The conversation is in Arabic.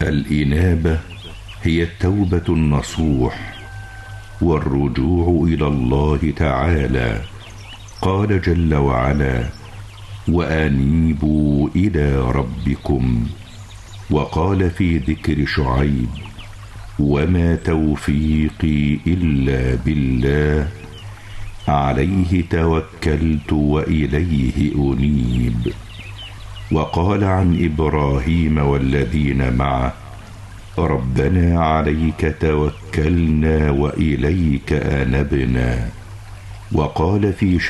الإنابة هي التوبة النصوح والرجوع إلى الله تعالى. قال جل وعلا: وأنيبوا إلى ربكم. وقال في ذكر شعيب: وما توفيقي إلا بالله عليه توكلت وإليه أنيب. وقال عن إبراهيم والذين معه: ربنا عليك توكلنا وإليك أنبنا. وقال في